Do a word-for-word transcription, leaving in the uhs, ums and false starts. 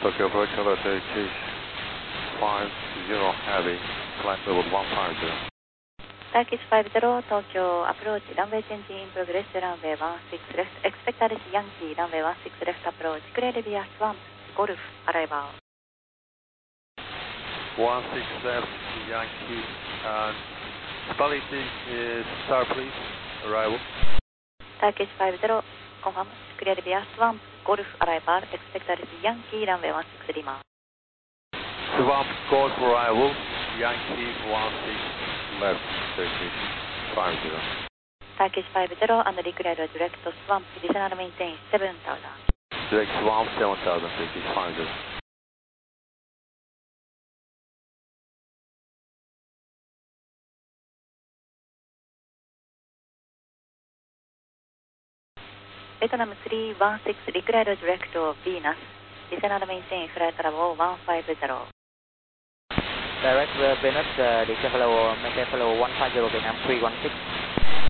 Tokyo approach hello to Chase five zero heavy, flight level one five zero. Turkish five zero, Tokyo approach, runway changing in progress, runway one six left, expect Alice Yankee, runway one six left approach, clear via Swamp, Golf, arrival. one six left, Yankee, and stability is star please, arrival. Turkish five zero, confirm, clear via Swamp, Golf, arrival, expect Alice Yankee, runway one six Lima. Swamp, Golf, arrival, Yankee one six left, Turkish five zero. Turkish five zero, and declare direct Swamp, additional maintain seven thousand. Direct Swamp seven thousand, Turkish five zero. Vietnam three one six, declare direct Venus, additional maintain flight level one five zero. Direct Venus, uh, declare level, maintain level one five zero, Vietnam three one six.